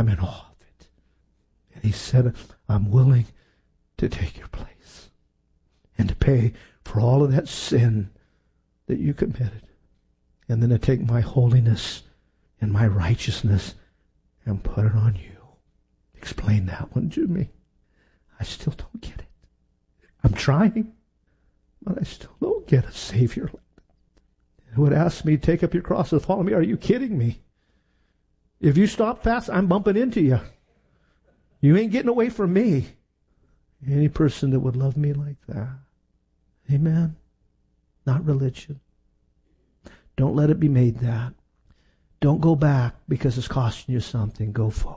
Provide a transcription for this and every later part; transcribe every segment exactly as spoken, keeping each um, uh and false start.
I'm in awe of it. And he said, I'm willing to take your place and to pay for all of that sin that you committed. And then to take my holiness and my righteousness and put it on you. Explain that one to me. I still don't get it. I'm trying, but I still don't get a Savior like that. Who would ask me to take up your cross and follow me? Are you kidding me? If you stop fast, I'm bumping into you. You ain't getting away from me. Any person that would love me like that. Amen. Not religion. Don't let it be made that. Don't go back because it's costing you something. Go forward.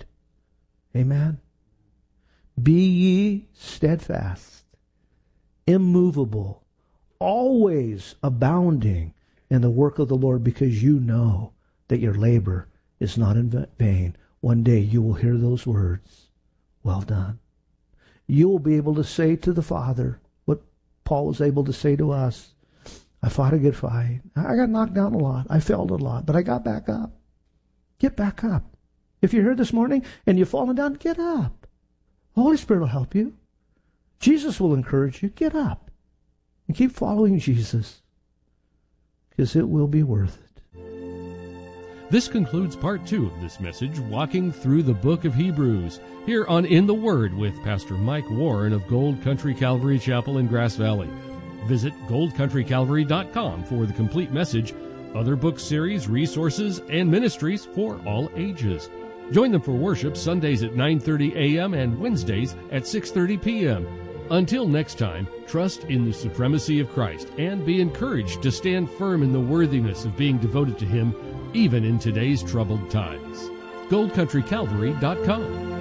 Amen. Be ye steadfast, immovable, always abounding in the work of the Lord, because you know that your labor is not in vain. One day you will hear those words, well done. You will be able to say to the Father what Paul was able to say to us. I fought a good fight. I got knocked down a lot. I failed a lot, but I got back up. Get back up. If you're here this morning and you've fallen down, get up. The Holy Spirit will help you. Jesus will encourage you. Get up and keep following Jesus, because it will be worth it. This concludes part two of this message, Walking Through the Book of Hebrews, here on In the Word with Pastor Mike Warren of Gold Country Calvary Chapel in Grass Valley. Visit gold country calvary dot com for the complete message, other book series, resources, and ministries for all ages. Join them for worship Sundays at nine thirty a.m. and Wednesdays at six thirty p.m. Until next time, trust in the supremacy of Christ and be encouraged to stand firm in the worthiness of being devoted to Him even in today's troubled times. gold country calvary dot com